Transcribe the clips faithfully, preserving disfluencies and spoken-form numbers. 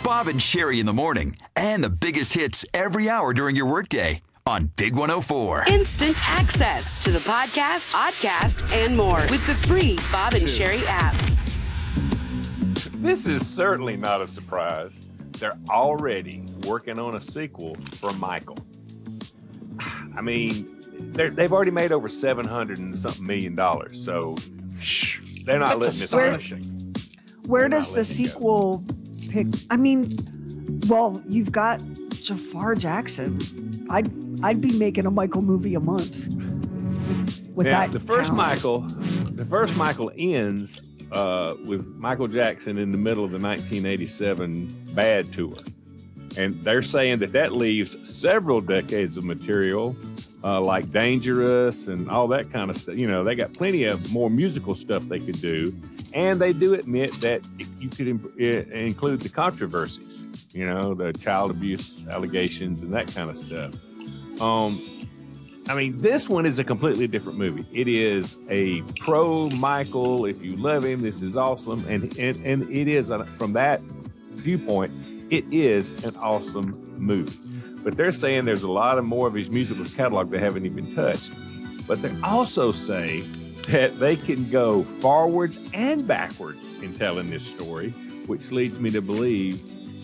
Bob and Sherry in the morning and the biggest hits every hour during your workday on Big one oh four. Instant access to the podcast, podcast, and more with the free Bob and Sherry app. This is certainly not a surprise. They're already working on a sequel for Michael. I mean, they've already made over seven hundred and something million dollars, so shh, they're not That's letting astonishing. this go. Where They're does not the letting it go. sequel pick? I mean, well, you've got Jafar Jackson. I'd I'd be making a Michael movie a month with Now, that. the first talent. Michael, the first Michael ends uh, with Michael Jackson in the middle of the nineteen eighty-seven Bad tour, and they're saying that that leaves several decades of material, uh, like Dangerous and all that kind of stuff. You know, they got plenty of more musical stuff they could do, and they do admit that you could imp- uh, include the controversies. You know, the child abuse allegations and that kind of stuff. Um, I mean, this one is a completely different movie. It is a pro Michael. If you love him, this is awesome. And and, and it is, a, from that viewpoint, it is an awesome movie. But they're saying there's a lot of more of his musical catalog they haven't even touched. But they also say that they can go forwards and backwards in telling this story, which leads me to believe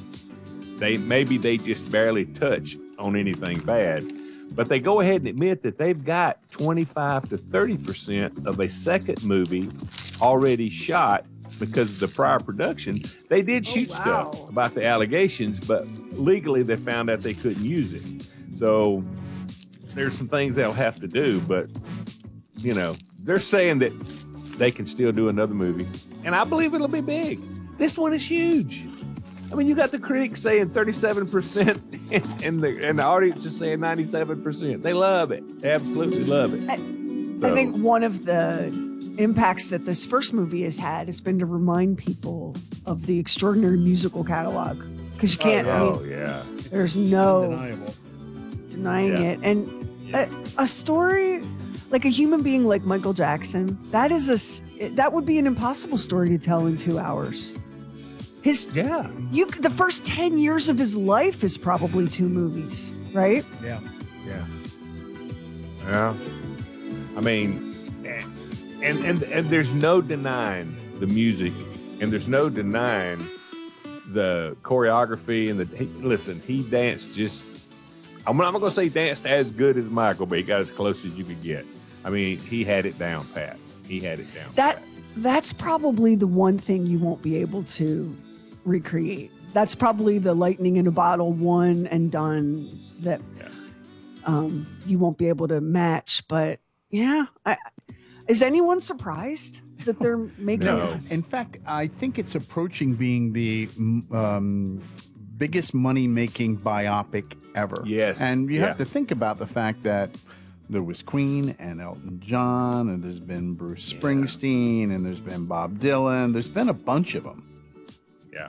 they maybe they just barely touch on anything bad. But they go ahead and admit that they've got twenty-five to thirty percent of a second movie already shot because of the prior production. They did shoot Oh, wow. stuff about the allegations, but legally they found out they couldn't use it. So there's some things they'll have to do, but, you know, they're saying that they can still do another movie. And I believe it'll be big. This one is huge. I mean, you got the critics saying thirty-seven percent and the and the audience is saying ninety-seven percent. They love it. They absolutely love it. I, So- I think one of the impacts that this first movie has had has been to remind people of the extraordinary musical catalog. Because you can't, I Oh, mean, yeah. there's no Undeniable. denying Yeah. it. And a, a story like a human being like Michael Jackson, that is a s- that would be an impossible story to tell in two hours. His Yeah. you the first ten years of his life is probably two movies, right? Yeah. Yeah. Yeah. I mean, and, and, and there's no denying the music, and there's no denying the choreography and the, he, listen, he danced just, I'm not going to say danced as good as Michael, but he got as close as you could get. I mean, he had it down pat. He had it down That pat. that's probably the one thing you won't be able to recreate. That's probably the lightning in a bottle one and done that Yeah. um, you won't be able to match. But yeah, I, is anyone surprised that they're making No. it? In fact, I think it's approaching being the um, biggest money-making biopic ever. Yes. And you Yeah. have to think about the fact that there was Queen and Elton John, and there's been Bruce Springsteen, and there's been Bob Dylan. There's been a bunch of them. Yeah.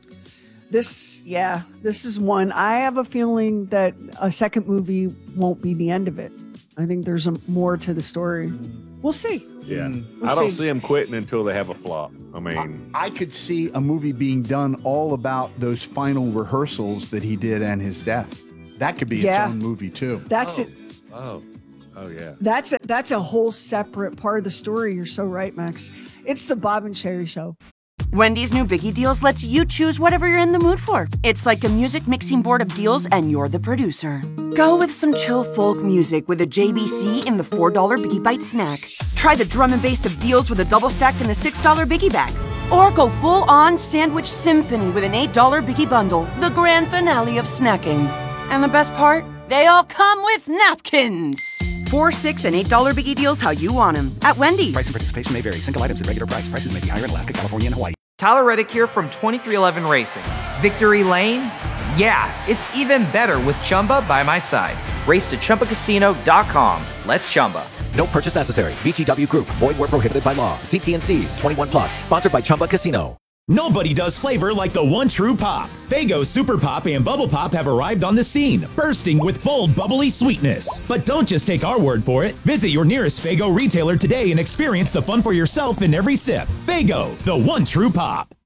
This, yeah, this is one. I have a feeling that a second movie won't be the end of it. I think there's a, more to the story. We'll see. Yeah. We'll I don't see. see him quitting until they have a flop. I mean, I could see a movie being done all about those final rehearsals that he did and his death. That could be Yeah. its own movie too. That's it. oh, oh, yeah. That's a, that's a whole separate part of the story. You're so right, Max. It's the Bob and Sherry Show. Wendy's new Biggie Deals lets you choose whatever you're in the mood for. It's like a music mixing board of deals, and you're the producer. Go with some chill folk music with a J B C in the four dollar Biggie Bite snack. Try the drum and bass of deals with a double stack in the six dollar Biggie Bag. Or go full-on sandwich symphony with an eight dollar Biggie Bundle, the grand finale of snacking. And the best part? They all come with napkins. Four, six, and eight dollar Biggie Deals how you want them at Wendy's. Price and participation may vary. Single items at regular price. Prices may be higher in Alaska, California, and Hawaii. Tyler Reddick here from twenty-three eleven Racing. Victory Lane? Yeah, it's even better with Chumba by my side. Race to Chumba Casino dot com. Let's Chumba. No purchase necessary. V G W Group. Void where prohibited by law. See T and C's. twenty-one plus. Sponsored by Chumba Casino. Nobody does flavor like the one true pop. Faygo Super Pop and Bubble Pop have arrived on the scene, bursting with bold, bubbly sweetness. But don't just take our word for it. Visit your nearest Faygo retailer today and experience the fun for yourself in every sip. Faygo, the one true pop.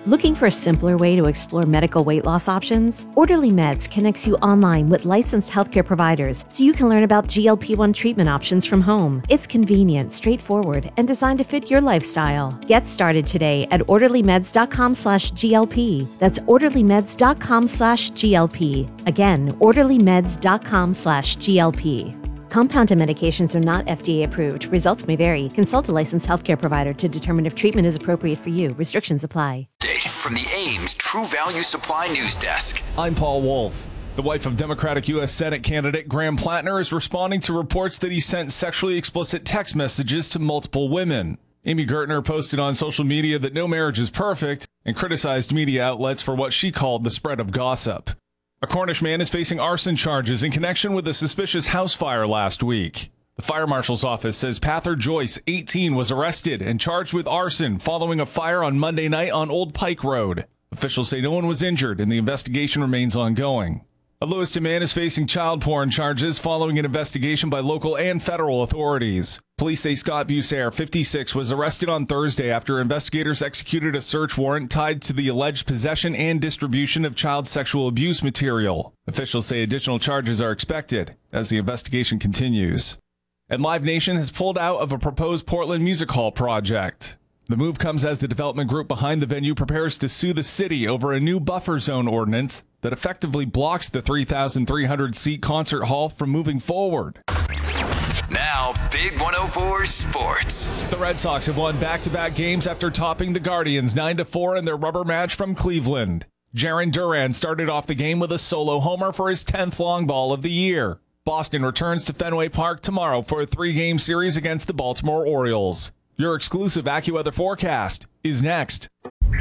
Looking for a simpler way to explore medical weight loss options? Orderly Meds connects you online with licensed healthcare providers so you can learn about G L P one treatment options from home. It's convenient, straightforward, and designed to fit your lifestyle. Get started today at orderlymeds.com slash GLP. That's orderlymeds.com slash GLP. Again, orderlymeds.com slash GLP. Compounded medications are not F D A approved. Results may vary. Consult a licensed healthcare provider to determine if treatment is appropriate for you. Restrictions apply. From the Ames True Value Supply News Desk. I'm Paul Wolf. The wife of Democratic U S Senate candidate Graham Plattner is responding to reports that he sent sexually explicit text messages to multiple women. Amy Gertner posted on social media that no marriage is perfect and criticized media outlets for what she called the spread of gossip. A Cornish man is facing arson charges in connection with a suspicious house fire last week. The fire marshal's office says Pather Joyce, eighteen, was arrested and charged with arson following a fire on Monday night on Old Pike Road. Officials say no one was injured and the investigation remains ongoing. A Lewiston man is facing child porn charges following an investigation by local and federal authorities. Police say Scott Busair, fifty-six, was arrested on Thursday after investigators executed a search warrant tied to the alleged possession and distribution of child sexual abuse material. Officials say additional charges are expected as the investigation continues. And Live Nation has pulled out of a proposed Portland Music Hall project. The move comes as the development group behind the venue prepares to sue the city over a new buffer zone ordinance that effectively blocks the three thousand three hundred seat concert hall from moving forward. Now, Big one oh four Sports. The Red Sox have won back-to-back games after topping the Guardians nine to four in their rubber match from Cleveland. Jarren Duran started off the game with a solo homer for his tenth long ball of the year. Boston returns to Fenway Park tomorrow for a three-game series against the Baltimore Orioles. Your exclusive AccuWeather forecast is next.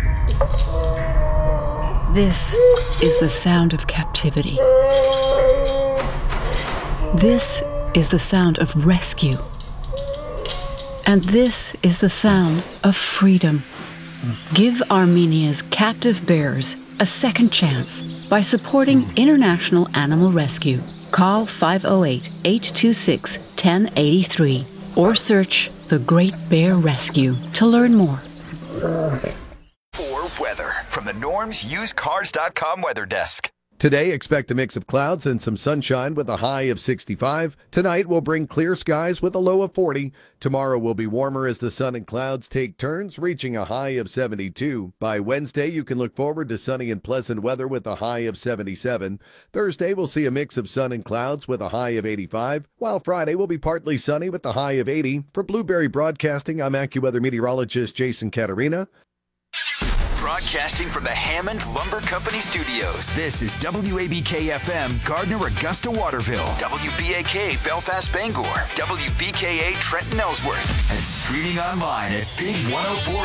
This is the sound of captivity. This is the sound of rescue. And this is the sound of freedom. Give Armenia's captive bears a second chance by supporting International Animal Rescue. Call five oh eight, eight two six, one oh eight three or search The Great Bear Rescue to learn more. For weather from the Norms Used Cars dot com weather desk. Today, expect a mix of clouds and some sunshine with a high of sixty-five. Tonight will bring clear skies with a low of forty. Tomorrow will be warmer as the sun and clouds take turns, reaching a high of seventy-two. By Wednesday, you can look forward to sunny and pleasant weather with a high of seventy-seven. Thursday, we'll see a mix of sun and clouds with a high of eighty-five, while Friday will be partly sunny with a high of eighty. For Blueberry Broadcasting, I'm AccuWeather meteorologist Jason Caterina. Broadcasting from the Hammond Lumber Company studios. This is W A B K F M, Gardner, Augusta, Waterville. W B A K, Belfast, Bangor. W B K A, Trenton, Ellsworth. And streaming online at big one oh four